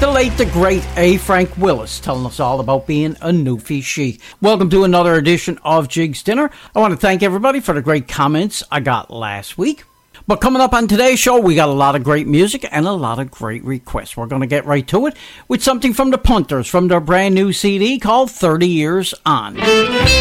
the late, the great A. Frank Willis, telling us all about being a Newfie chic. Welcome to another edition of Jig's Dinner. I want to thank everybody for the great comments I got last week. But coming up on today's show, we got a lot of great music and a lot of great requests. We're going to get right to it with something from the Punters from their brand new CD called 30 Years On.